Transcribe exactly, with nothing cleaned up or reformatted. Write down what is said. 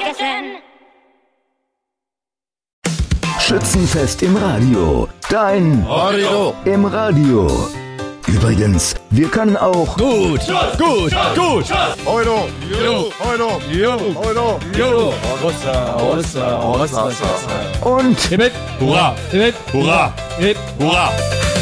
vergessen. Schützenfest im Radio. Dein Radio im Radio. Übrigens, wir können auch gut, gut, gut. Euro, Euro, Euro, Euro, Euro, Euro. Rossa, Rossa, Rossa, Rossa. und Hip, hurra, hip, hurra, hip, hurra.